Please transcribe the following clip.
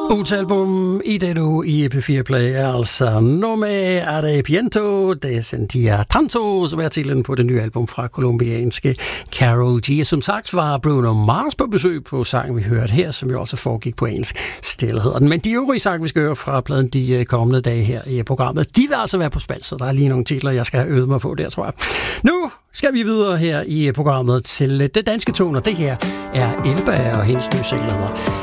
Album i det nu i P4 Play er altså Nome Arrepiento de Sentia Tanto, som er titlen på det nye album fra kolumbianske Karol G. Som sagt var Bruno Mars på besøg på sangen, vi hørte her, som jo også foregik på engelsk. Stille hedder den. Men de øvrige sange, vi skal høre fra pladen de kommende dage her i programmet, de vil altså være på spansk, så der er lige nogle titler, jeg skal have øvet mig på der, tror jeg. Nu skal vi videre her i programmet til det danske toner. Det her er Elba og hendes nye single hedder